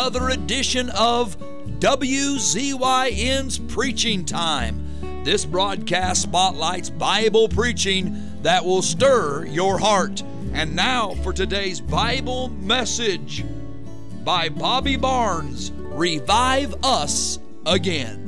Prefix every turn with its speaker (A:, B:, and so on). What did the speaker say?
A: another edition of WZYN's Preaching Time. This broadcast spotlights Bible preaching that will stir your heart. And now for today's Bible message by Bobby Barnes, Revive Us Again.